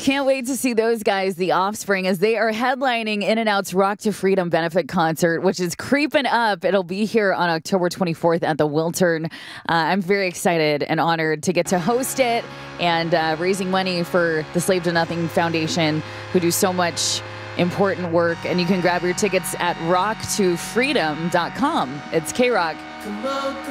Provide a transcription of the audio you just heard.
Can't wait to see those guys, The Offspring, as they are headlining In-N-Out's Rock to Freedom benefit concert, which is creeping up. It'll be here on October 24th at the Wiltern. I'm very excited and honored to get to host it and raising money for the Slave to Nothing Foundation, who do so much important work. And you can grab your tickets at rocktofreedom.com. It's K-Rock.